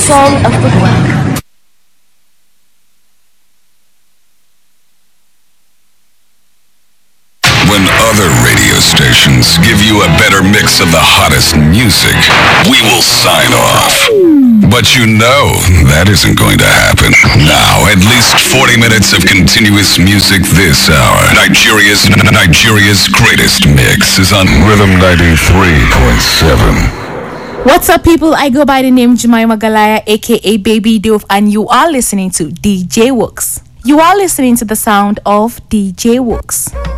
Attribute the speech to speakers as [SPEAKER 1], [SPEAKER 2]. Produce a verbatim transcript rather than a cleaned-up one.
[SPEAKER 1] soul of Budwa.
[SPEAKER 2] When other radio stations give you a better mix of the hottest music, we will sign off. But you know that isn't going to happen. Now, at least forty minutes of continuous music this hour. Nigeria's Nigeria's greatest mix is on Rhythm ninety-three point seven.
[SPEAKER 1] What's up, people? I go by the name Jemima Galaya, aka Baby Doof, and you are listening to D J Wooks. You are listening to the sound of D J Wooks.